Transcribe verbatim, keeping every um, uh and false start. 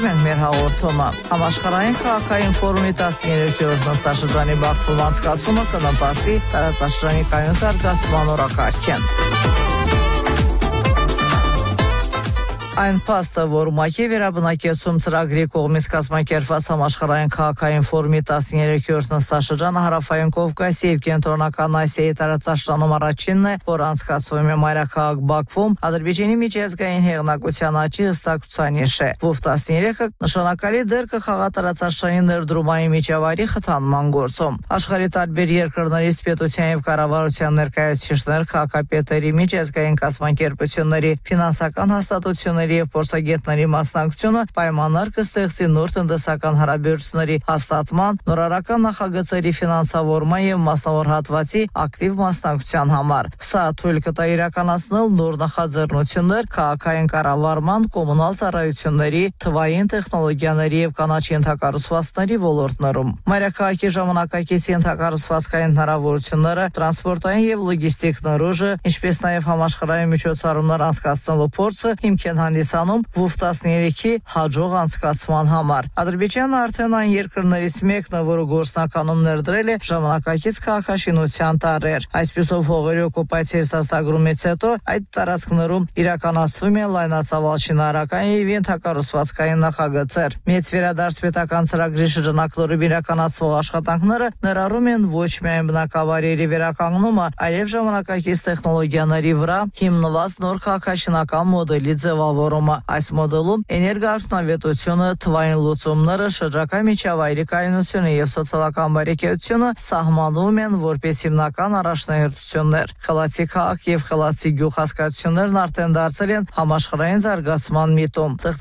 Մենք մեր հաղորդումը համաշխարհային քաղաքային ֆորումի տասներեքերորդ նստաշրջանի բախվում անցկացումը կնպաստի տարածաշրջանի կայուն զարգացման օրակարգին։ Այն փաստը, որ ՄԱԿ-ի վերաբնակեցում ծրագրի կողմից կազմակերպված համաշխարհային քաղաքային ֆորումի տասներեքերորդ նստաշրջանը հարավային Կովկասի եւ կենտրոնական Ասիայի տարածաշրջանում առաջինն է, որ անցկացվում է մայրաքաղաք Բաքվում, Ադրբեջանի միջազգային հեղինակության աճի հստակության նիշ է։ Վով տասներեքը նշանակալի դեր կխաղա տարածաշրջանի ներդրումային միջավայրի խթանման գործում։ Աշխարհի տարբեր երկրներից պետության եւ կառավարության ներկայացուցիչներ, քաղաքապետերի, միջազգային կազմակերպությունների, ֆինանսական հաստատությունների եւ փորձագետների մասնակցությունը պայմաններ կստեղծի նոր տնտեսական հարաբերությունների հաստատման, նորարարական նախագծերի ֆինանսավորման եւ մասնավոր հատվածի ակտիվ մասնակցության համար։ Սա թույլ կտա իրականացնել նոր նախաձեռնություններ քաղաքային կառավարման, կոմունալ ծառայությունների, թվային տեխնոլոգիաների եւ կանաչի ենթակառուցվածքների ոլորտներում։ Մայրաքաղաքի ժամանակակից ենթակառուցվածքային հնարավորությունները, տրանսպորտային եւ լոգիստիկ նորոժը, ինչպես նաեւ համաշխարհային միջոցառումներ անցկացնելու փորձը հիմք են հանդիսանում Վով տասներեքի հաջող անցկացման համար։ Ադրբեջանը արդեն այն երկրներից մեկն է, որը գործնականում ներդրել է ժամանակակից քաղաքաշինության տարրեր։ Այսպիսով հողերի օկուպացիայից հաստագրումից հետո այդ տարածքներում իրականացվում են լայնածավալ շինարարական եւ ենթակառուցվածքային նախագծեր։ Մեծ վերադարձ պետական ծրագրի շրջանակներում իրականացվող աշխատանքները ներառում են ոչ միայն բնակավայրերի վերականգնումը, այլև ժամանակակից տեխնոլոգիաների վրա հիմնված նոր քաղաքաշինական մոդելի ձևավորումը։ Այս մոդելում էներգոարդյունավետությունը, թվային լուծումները, շրջակա միջավայրի կայունությունը եւ սոցիալական բարեկեցությունը սահմանում են որպես հիմնական առաջնահերթություններ։ Խելացի քաղաք եւ խելացի գյուղ հասկացություններն արդեն դարձել են համաշխարհային զարգացման միտում։